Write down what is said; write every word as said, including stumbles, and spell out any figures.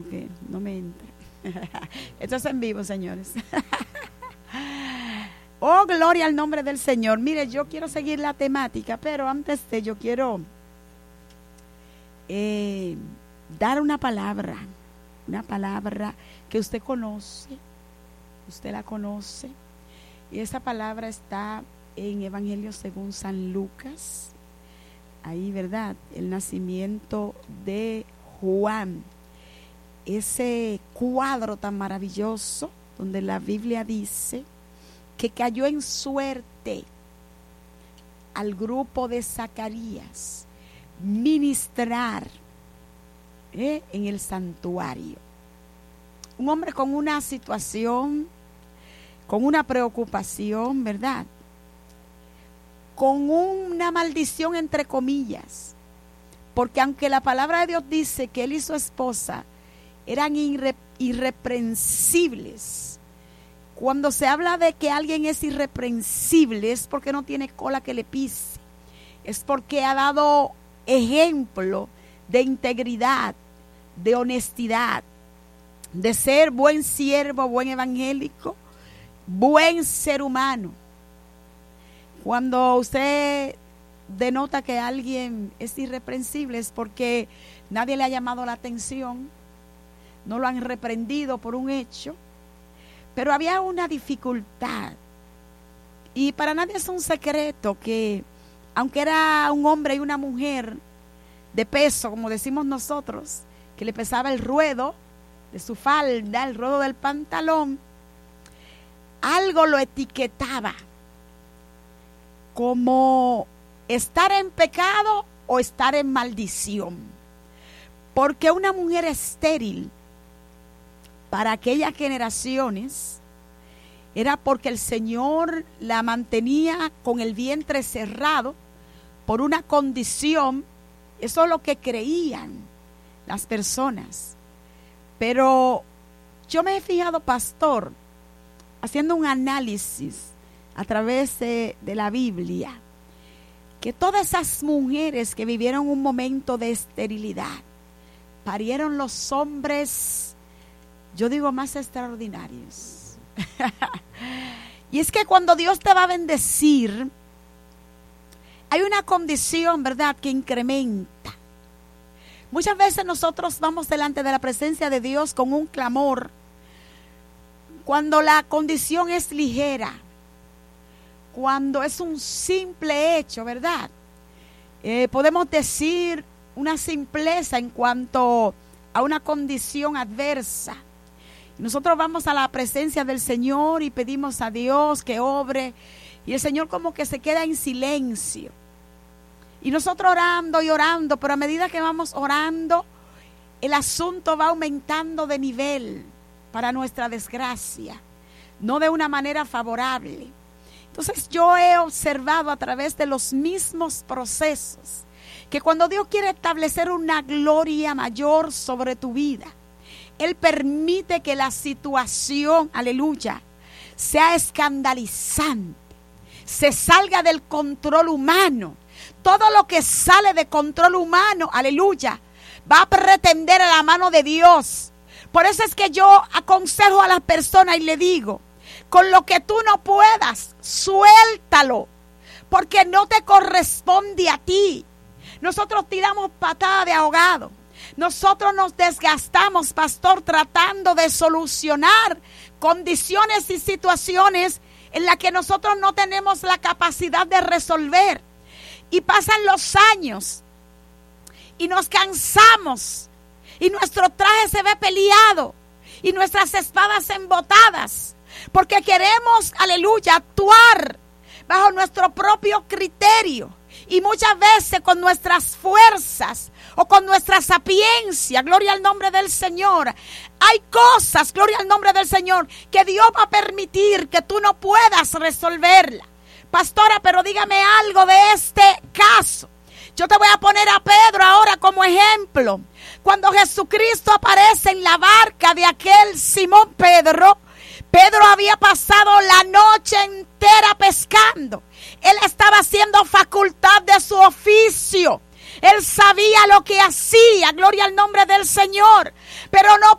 porque no me entra. Esto es en vivo, señores. Oh, gloria al nombre del Señor. Mire, yo quiero seguir la temática, pero antes de yo quiero eh, dar una palabra, una palabra que usted conoce, usted la conoce, y esa palabra está en Evangelio según San Lucas, ahí, ¿verdad? El nacimiento de Juan, ese cuadro tan maravilloso donde la Biblia dice que cayó en suerte al grupo de Zacarías ministrar ¿eh? en el santuario. Un hombre con una situación, con una preocupación, ¿verdad? Con una maldición entre comillas, porque aunque la palabra de Dios dice que él y su esposa eran irre, irreprensibles, cuando se habla de que alguien es irreprensible es porque no tiene cola que le pise, es porque ha dado ejemplo de integridad, de honestidad, de ser buen siervo, buen evangélico, buen ser humano. Cuando usted denota que alguien es irreprensible es porque nadie le ha llamado la atención, no lo han reprendido por un hecho, pero había una dificultad. Y para nadie es un secreto que, aunque era un hombre y una mujer de peso, como decimos nosotros, que le pesaba el ruedo de su falda, el ruedo del pantalón, algo lo etiquetaba como estar en pecado o estar en maldición. Porque una mujer estéril para aquellas generaciones era porque el Señor la mantenía con el vientre cerrado por una condición. Eso es lo que creían las personas. Pero yo me he fijado, pastor, haciendo un análisis a través de, de la Biblia, que todas esas mujeres que vivieron un momento de esterilidad parieron los hombres, yo digo, más extraordinarios. Y es que cuando Dios te va a bendecir, hay una condición, ¿verdad?, que incrementa. Muchas veces nosotros vamos delante de la presencia de Dios con un clamor cuando la condición es ligera, cuando es un simple hecho, ¿verdad? Eh, podemos decir una simpleza en cuanto a una condición adversa. Nosotros vamos a la presencia del Señor y pedimos a Dios que obre, y el Señor como que se queda en silencio. Y nosotros orando y orando, pero a medida que vamos orando, el asunto va aumentando de nivel para nuestra desgracia, no de una manera favorable. Entonces yo he observado a través de los mismos procesos que cuando Dios quiere establecer una gloria mayor sobre tu vida, Él permite que la situación, aleluya, sea escandalizante, se salga del control humano. Todo lo que sale de control humano, aleluya, va a pretender a la mano de Dios. Por eso es que yo aconsejo a las personas y le digo, con lo que tú no puedas, suéltalo, porque no te corresponde a ti. Nosotros tiramos patada de ahogado. Nosotros nos desgastamos, pastor, tratando de solucionar condiciones y situaciones en las que nosotros no tenemos la capacidad de resolver. Y pasan los años y nos cansamos y nuestro traje se ve peleado y nuestras espadas embotadas, porque queremos, aleluya, actuar bajo nuestro propio criterio y muchas veces con nuestras fuerzas o con nuestra sapiencia, gloria al nombre del Señor. Hay cosas, gloria al nombre del Señor, que Dios va a permitir que tú no puedas resolverla. Pastora, pero dígame algo de este caso. Yo te voy a poner a Pedro ahora como ejemplo. Cuando Jesucristo aparece en la barca de aquel Simón Pedro, Pedro había pasado la noche entera pescando. Él estaba haciendo facultad de su oficio. Él sabía lo que hacía, gloria al nombre del Señor. Pero no